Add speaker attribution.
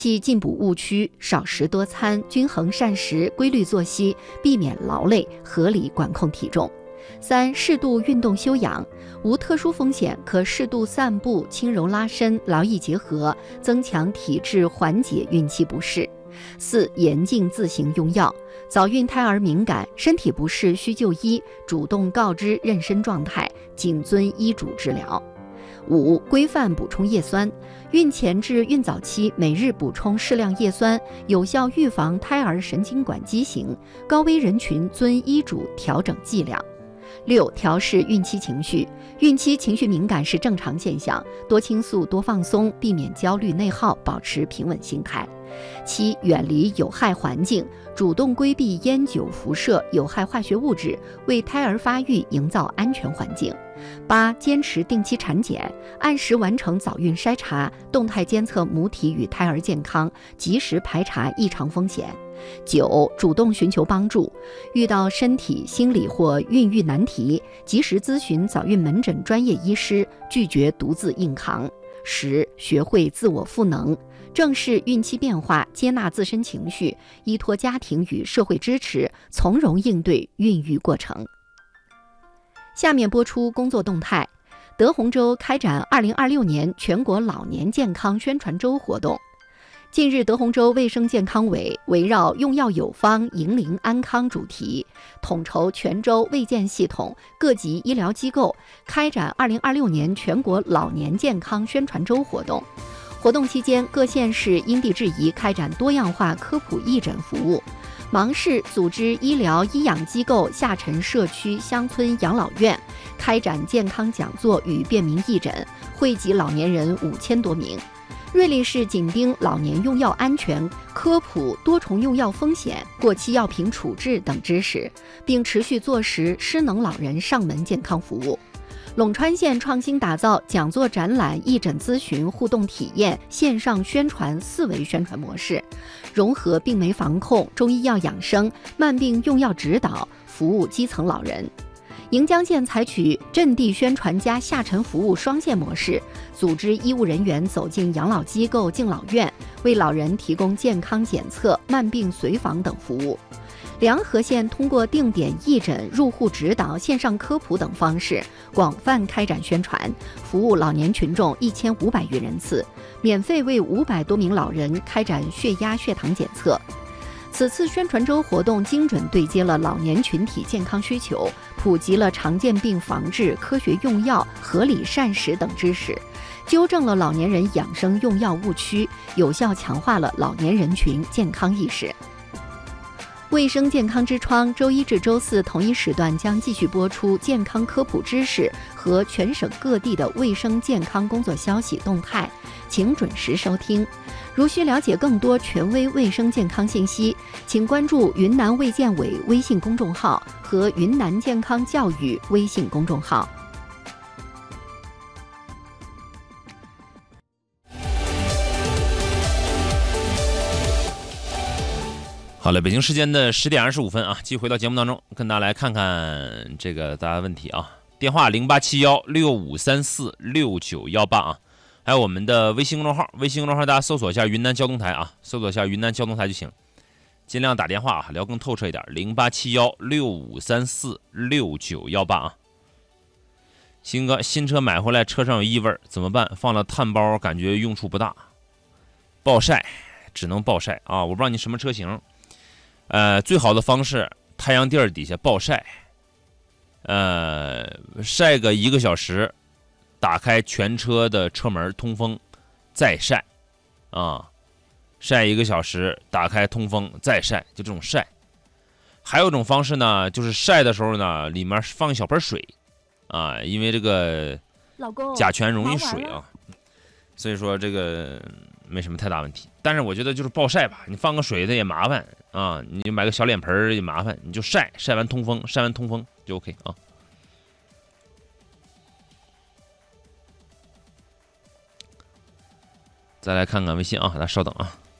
Speaker 1: 忌进补误区，少食多餐，均衡膳食，规律作息，避免劳累，合理管控体重。3、适度运动休养，无特殊风险，可适度散步、轻柔拉伸、劳逸结合，增强体质，缓解孕期不适。4、严禁自行用药，早孕胎儿敏感，身体不适需就医，主动告知妊娠状态，谨遵医嘱治疗。5、规范补充叶酸，孕前至孕早期每日补充适量叶酸，有效预防胎儿神经管畸形，高危人群遵医嘱调整剂量。6、调试孕期情绪，孕期情绪敏感是正常现象，多倾诉多放松，避免焦虑内耗，保持平稳心态。7、远离有害环境，主动规避烟酒辐射、有害化学物质，为胎儿发育营造安全环境。8、坚持定期产检，按时完成早孕筛查，动态监测母体与胎儿健康，及时排查异常风险。9、主动寻求帮助，遇到身体、心理或孕育难题，及时咨询早孕门诊专业医师，拒绝独自硬扛。10、学会自我赋能，正视孕期变化，接纳自身情绪，依托家庭与社会支持，从容应对孕育过程。下面播出工作动态。德宏州开展2026年全国老年健康宣传周活动。近日，德宏州卫生健康委围绕用药有方、迎龄安康主题，统筹全州卫健系统各级医疗机构开展2026年全国老年健康宣传周活动。活动期间，各县市因地制宜开展多样化科普义诊服务。芒市组织医疗医养机构下沉社区乡村养老院开展健康讲座与便民义诊，惠及老年人5000多名。瑞丽市紧盯老年用药安全，科普多重用药风险、过期药品处置等知识，并持续做实失能老人上门健康服务。陇川县创新打造讲座展览、义诊咨询互动体验、线上宣传4维宣传模式，融合病媒防控、中医药养生、慢病用药指导，服务基层老人。盈江县采取阵地宣传加下沉服务双线模式，组织医务人员走进养老机构、敬老院，为老人提供健康检测、慢病随访等服务。梁河县通过定点义诊、入户指导、线上科普等方式，广泛开展宣传，服务老年群众1500余人次，免费为500多名老人开展血压、血糖检测。此次宣传周活动精准对接了老年群体健康需求，普及了常见病防治、科学用药、合理膳食等知识，纠正了老年人养生用药误区，有效强化了老年人群健康意识。卫生健康之窗周一至周四同一时段将继续播出健康科普知识和全省各地的卫生健康工作消息动态，请准时收听。如需了解更多权威卫生健康信息，请关注云南卫健委微信公众号和云南健康教育微信公众号。
Speaker 2: 好了，北京时间的10点25分啊，继续回到节目当中，跟大家来看看这个大家问题啊。电话087165346918啊，还有我们的微信公众号，微信公众号大家搜索一下云南交通台啊，搜索一下云南交通台就行，尽量打电话啊，聊更透彻一点，087165346918啊。鑫哥，新车买回来车上有异味怎么办？放了碳包感觉用处不大，暴晒，只能暴晒啊！我不知道你什么车型。最好的方式，太阳地底下暴晒，晒个1个小时，打开全车的车门通风，再晒，啊，晒1个小时，打开通风再晒，就这种晒。还有一种方式呢，就是晒的时候呢，里面放一小盆水，啊，因为这个甲醛容易水啊，所以说这个没什么太大问题。但是我觉得就是暴晒吧，你放个水它也麻烦啊，你就买个小脸盆也麻烦，你就晒，晒完通风就 OK 啊。再来看看微信啊，大家稍等啊。